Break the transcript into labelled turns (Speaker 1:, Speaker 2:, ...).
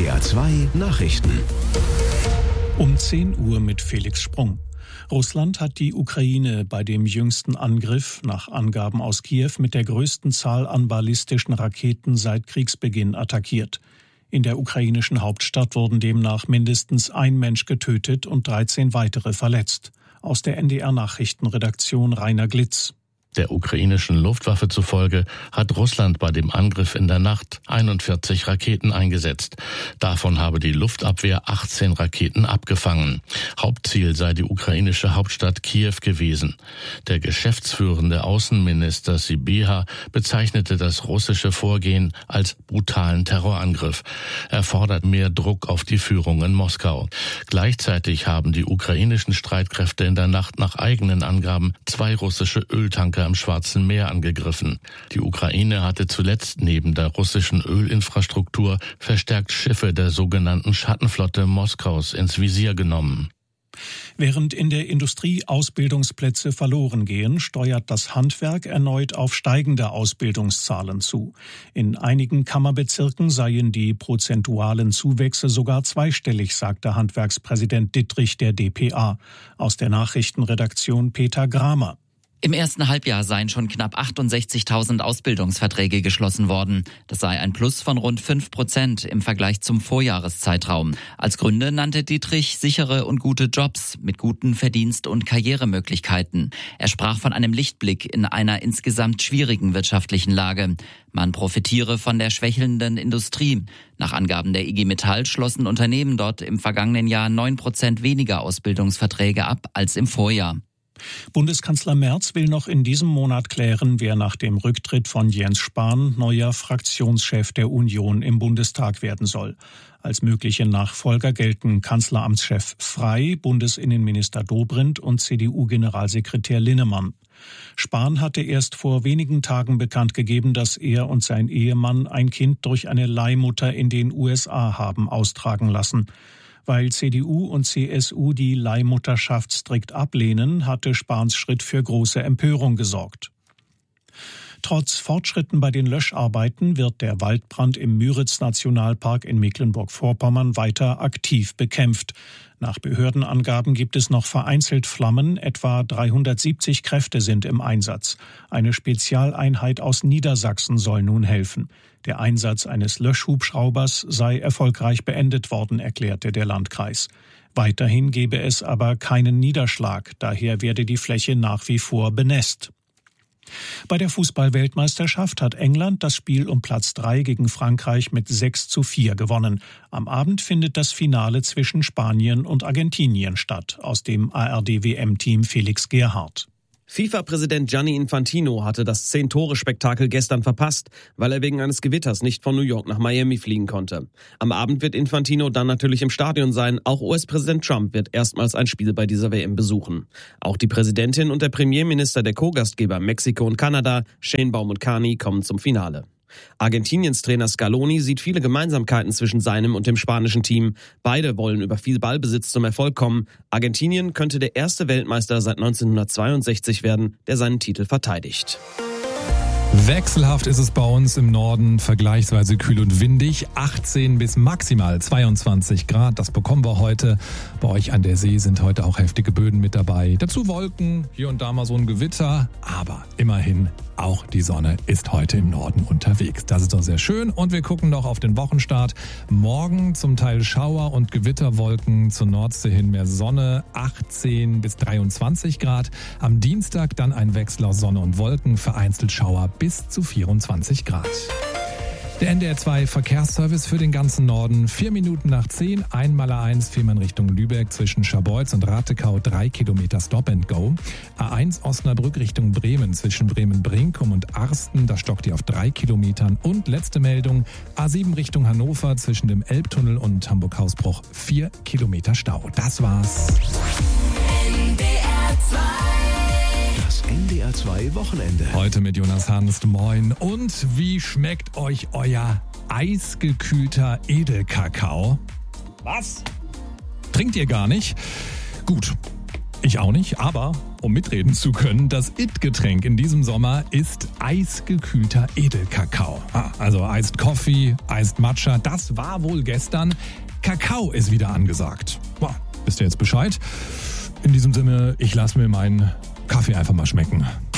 Speaker 1: NDR 2 Nachrichten.
Speaker 2: Um 10 Uhr mit Felix Sprung. Russland hat die Ukraine bei dem jüngsten Angriff, nach Angaben aus Kiew, mit der größten Zahl an ballistischen Raketen seit Kriegsbeginn attackiert. In der ukrainischen Hauptstadt wurden demnach mindestens ein Mensch getötet und 13 weitere verletzt. Aus der NDR-Nachrichtenredaktion Rainer Glitz.
Speaker 3: Der ukrainischen Luftwaffe zufolge hat Russland bei dem Angriff in der Nacht 41 Raketen eingesetzt. Davon habe die Luftabwehr 18 Raketen abgefangen. Hauptziel sei die ukrainische Hauptstadt Kiew gewesen. Der geschäftsführende Außenminister Sybiha bezeichnete das russische Vorgehen als brutalen Terrorangriff. Er fordert mehr Druck auf die Führung in Moskau. Gleichzeitig haben die ukrainischen Streitkräfte in der Nacht nach eigenen Angaben 2 russische Öltanker im Schwarzen Meer angegriffen. Die Ukraine hatte zuletzt neben der russischen Ölinfrastruktur verstärkt Schiffe der sogenannten Schattenflotte Moskaus ins Visier genommen.
Speaker 2: Während in der Industrie Ausbildungsplätze verloren gehen, steuert das Handwerk erneut auf steigende Ausbildungszahlen zu. In einigen Kammerbezirken seien die prozentualen Zuwächse sogar zweistellig, sagte Handwerkspräsident Dittrich der dpa. Aus der Nachrichtenredaktion Peter Gramer.
Speaker 4: Im ersten Halbjahr seien schon knapp 68.000 Ausbildungsverträge geschlossen worden. Das sei ein Plus von rund 5% im Vergleich zum Vorjahreszeitraum. Als Gründe nannte Dittrich sichere und gute Jobs mit guten Verdienst- und Karrieremöglichkeiten. Er sprach von einem Lichtblick in einer insgesamt schwierigen wirtschaftlichen Lage. Man profitiere von der schwächelnden Industrie. Nach Angaben der IG Metall schlossen Unternehmen dort im vergangenen Jahr 9% weniger Ausbildungsverträge ab als im Vorjahr.
Speaker 2: Bundeskanzler Merz will noch in diesem Monat klären, wer nach dem Rücktritt von Jens Spahn neuer Fraktionschef der Union im Bundestag werden soll. Als mögliche Nachfolger gelten Kanzleramtschef Frey, Bundesinnenminister Dobrindt und CDU-Generalsekretär Linnemann. Spahn hatte erst vor wenigen Tagen bekannt gegeben, dass er und sein Ehemann ein Kind durch eine Leihmutter in den USA haben austragen lassen. Weil CDU und CSU die Leihmutterschaft strikt ablehnen, hatte Spahns Schritt für große Empörung gesorgt. Trotz Fortschritten bei den Löscharbeiten wird der Waldbrand im Müritz-Nationalpark in Mecklenburg-Vorpommern weiter aktiv bekämpft. Nach Behördenangaben gibt es noch vereinzelt Flammen, etwa 370 Kräfte sind im Einsatz. Eine Spezialeinheit aus Niedersachsen soll nun helfen. Der Einsatz eines Löschhubschraubers sei erfolgreich beendet worden, erklärte der Landkreis. Weiterhin gebe es aber keinen Niederschlag, daher werde die Fläche nach wie vor benässt. Bei der Fußball-Weltmeisterschaft hat England das Spiel um Platz 3 gegen Frankreich mit 6:4 gewonnen. Am Abend findet das Finale zwischen Spanien und Argentinien statt. Aus dem ARD-WM-Team Felix Gerhardt.
Speaker 5: FIFA-Präsident Gianni Infantino hatte das 10-Tore-Spektakel gestern verpasst, weil er wegen eines Gewitters nicht von New York nach Miami fliegen konnte. Am Abend wird Infantino dann natürlich im Stadion sein. Auch US-Präsident Trump wird erstmals ein Spiel bei dieser WM besuchen. Auch die Präsidentin und der Premierminister der Co-Gastgeber Mexiko und Kanada, Sheinbaum und Carney, kommen zum Finale. Argentiniens Trainer Scaloni sieht viele Gemeinsamkeiten zwischen seinem und dem spanischen Team. Beide wollen über viel Ballbesitz zum Erfolg kommen. Argentinien könnte der erste Weltmeister seit 1962 werden, der seinen Titel verteidigt.
Speaker 6: Wechselhaft ist es bei uns im Norden, vergleichsweise kühl und windig. 18 bis maximal 22 Grad, das bekommen wir heute. Bei euch an der See sind heute auch heftige Böden mit dabei. Dazu Wolken, hier und da mal so ein Gewitter, aber immerhin auch die Sonne ist heute im Norden unterwegs. Das ist doch sehr schön und wir gucken noch auf den Wochenstart. Morgen zum Teil Schauer und Gewitterwolken, zur Nordsee hin mehr Sonne, 18 bis 23 Grad. Am Dienstag dann ein Wechsel aus Sonne und Wolken, vereinzelt Schauer bis zu 24 Grad. Der NDR 2 Verkehrsservice für den ganzen Norden. 4 Minuten nach 10, Einmaler-1, fährt man Richtung Lübeck zwischen Scharbeutz und Ratekau 3 Kilometer Stop and Go. A1 Osnabrück Richtung Bremen zwischen Bremen-Brinkum und Arsten, da stockt die auf 3 Kilometern. Und letzte Meldung, A7 Richtung Hannover zwischen dem Elbtunnel und Hamburg-Hausbruch 4 Kilometer Stau. Das war's.
Speaker 1: NDR 2. Das NDR 2 Wochenende.
Speaker 6: Heute mit Jonas Hanst, moin. Und wie schmeckt euch euer eisgekühlter Edelkakao?
Speaker 5: Was?
Speaker 6: Trinkt ihr gar nicht? Gut. Ich auch nicht, aber um mitreden zu können, das It-Getränk in diesem Sommer ist eisgekühlter Edelkakao. Also Iced Coffee, Iced Matcha, das war wohl gestern. Kakao ist wieder angesagt. Boah, wisst ihr jetzt Bescheid? In diesem Sinne, ich lasse mir meinen Kaffee einfach mal schmecken.